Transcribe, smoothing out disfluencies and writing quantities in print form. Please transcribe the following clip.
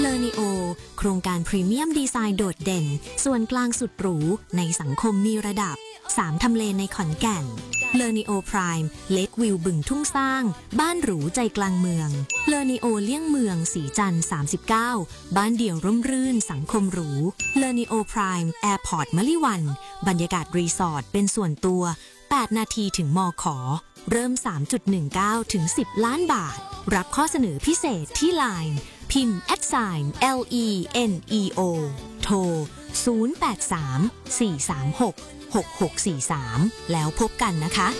เลอนิโอโครงการพรีเมียมดีไซน์โดดเด่นส่วนกลางสุดหรูในสังคมมีระดับ3ทำเลในขอนแก่นเลอนิโอพรายม์เลควิวบึงทุ่งสร้างบ้านหรูใจกลางเมืองเลอนิโอเลี่ยงเมืองสีจันทร์39บ้านเดี่ยวร่มรื่นสังคมหรูเลอนิโอพรายม์แอร์พอร์ตมะลิวันบรรยากาศรีสอร์ทเป็นส่วนตัว8นาทีถึงมข.เริ่ม 3.19 ถึง 10 ล้านบาทรับข้อเสนอพิเศษที่ LINE พิมพ์ @LENEO โทร 083 436 6643 แล้วพบกันนะคะ